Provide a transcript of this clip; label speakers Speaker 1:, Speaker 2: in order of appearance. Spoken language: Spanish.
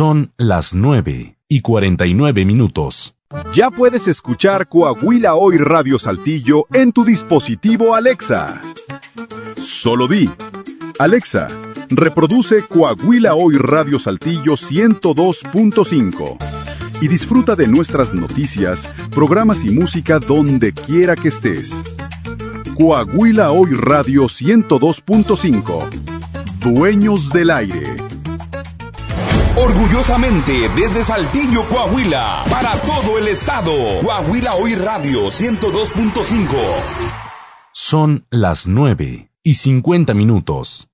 Speaker 1: Son las 9:49.
Speaker 2: Ya puedes escuchar Coahuila Hoy Radio Saltillo en tu dispositivo Alexa. Solo di: Alexa, reproduce Coahuila Hoy Radio Saltillo 102.5 y disfruta de nuestras noticias, programas y música donde quiera que estés. Coahuila Hoy Radio 102.5. Dueños del aire.
Speaker 3: Orgullosamente desde Saltillo, Coahuila, para todo el estado. Coahuila Hoy Radio 102.5.
Speaker 1: Son las 9:50.